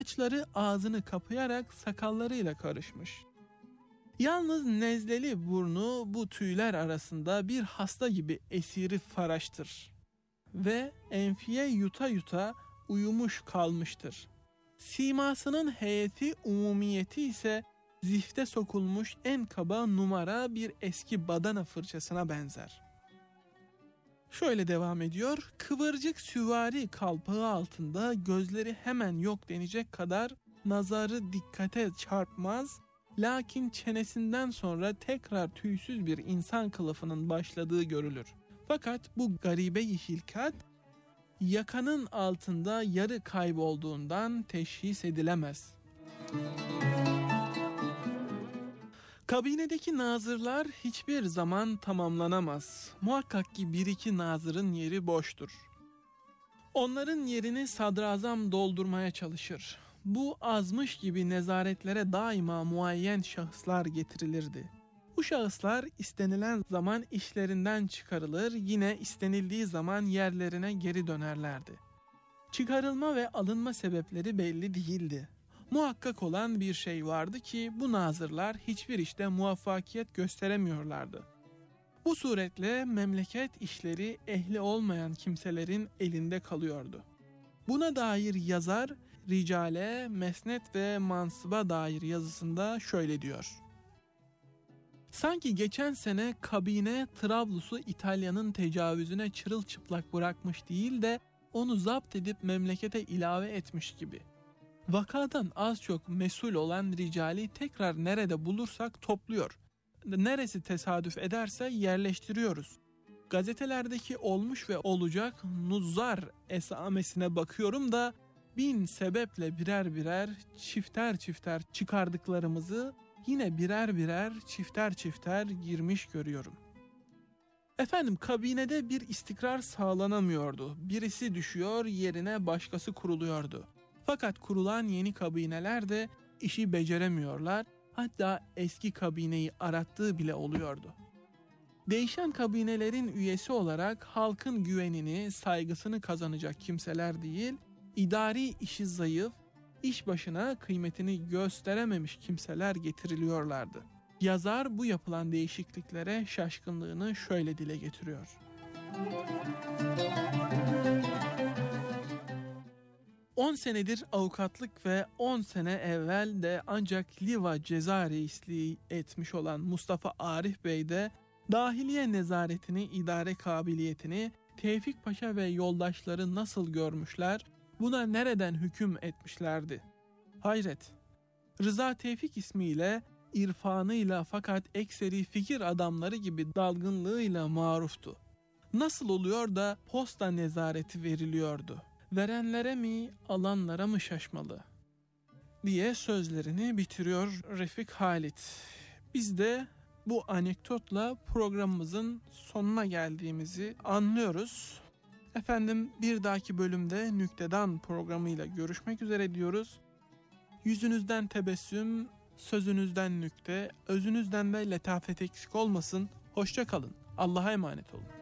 Saçları ağzını kapayarak sakallarıyla karışmış. Yalnız nezleli burnu bu tüyler arasında bir hasta gibi esiri faraştır ve enfiye yuta yuta uyumuş kalmıştır. Simasının heyeti umumiyeti ise zifte sokulmuş en kaba numara bir eski badana fırçasına benzer. Şöyle devam ediyor. Kıvırcık süvari kalpağı altında gözleri hemen yok denecek kadar nazarı dikkate çarpmaz, lakin çenesinden sonra tekrar tüysüz bir insan kılıfının başladığı görülür. Fakat bu garibe-i hilkat yakanın altında yarı kaybolduğundan teşhis edilemez. Kabinedeki nazırlar hiçbir zaman tamamlanamaz. Muhakkak ki bir iki nazırın yeri boştur. Onların yerini sadrazam doldurmaya çalışır. Bu azmış gibi nezaretlere daima muayyen şahıslar getirilirdi. Bu şahıslar istenilen zaman işlerinden çıkarılır, yine istenildiği zaman yerlerine geri dönerlerdi. Çıkarılma ve alınma sebepleri belli değildi. Muhakkak olan bir şey vardı ki bu nazırlar hiçbir işte muvaffakiyet gösteremiyorlardı. Bu suretle memleket işleri ehli olmayan kimselerin elinde kalıyordu. Buna dair yazar ricale, mesnet ve mansıba dair yazısında şöyle diyor. Sanki geçen sene kabine Trablus'u İtalya'nın tecavüzüne çırılçıplak bırakmış değil de onu zapt edip memlekete ilave etmiş gibi. Vakadan az çok mesul olan ricali tekrar nerede bulursak topluyor. Neresi tesadüf ederse yerleştiriyoruz. Gazetelerdeki olmuş ve olacak nuzzar esamesine bakıyorum da 1000 sebeple birer birer çifter çifter çıkardıklarımızı yine birer birer çifter çifter girmiş görüyorum. Efendim kabinede bir istikrar sağlanamıyordu. Birisi düşüyor, yerine başkası kuruluyordu. Fakat kurulan yeni kabineler de işi beceremiyorlar. Hatta eski kabineyi arattığı bile oluyordu. Değişen kabinelerin üyesi olarak halkın güvenini, saygısını kazanacak kimseler değil, idari işi zayıf, iş başına kıymetini gösterememiş kimseler getiriliyorlardı. Yazar bu yapılan değişikliklere şaşkınlığını şöyle dile getiriyor. 10 senedir avukatlık ve 10 sene evvel de ancak Liva ceza reisliği etmiş olan Mustafa Arif Bey de dahiliye nezaretini, idare kabiliyetini Tevfik Paşa ve yoldaşları nasıl görmüşler, buna nereden hüküm etmişlerdi? Hayret! Rıza Tevfik ismiyle, irfanıyla fakat ekseri fikir adamları gibi dalgınlığıyla maruftu. Nasıl oluyor da posta nezareti veriliyordu? Verenlere mi, alanlara mı şaşmalı? Diye sözlerini bitiriyor Refik Halit. Biz de bu anekdotla programımızın sonuna geldiğimizi anlıyoruz. Efendim bir dahaki bölümde Nüktedan programıyla görüşmek üzere diyoruz. Yüzünüzden tebessüm, sözünüzden nükte, özünüzden de letafet eksik olmasın. Hoşça kalın. Allah'a emanet olun.